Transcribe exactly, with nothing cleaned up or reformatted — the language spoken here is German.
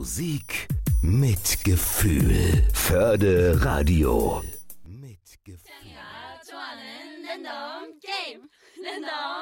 Musik mit Gefühl. Förde Radio. mit Gefühl. 제가 좋아하는 랜덤 게임 랜덤